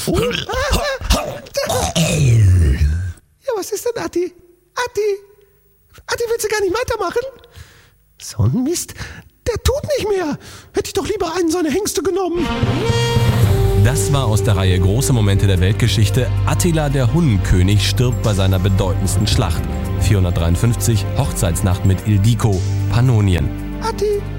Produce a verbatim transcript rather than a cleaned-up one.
oh. Ja, was ist denn, Atti? Atti? Atti, willst du gar nicht weitermachen? So ein Mist, der tut nicht mehr. Hätte ich doch lieber einen seiner Hengste genommen. Das war aus der Reihe Große Momente der Weltgeschichte. Attila der Hunnenkönig stirbt bei seiner bedeutendsten Schlacht. vierhundertdreiundfünfzig, Hochzeitsnacht mit Ildiko, Pannonien. Atti,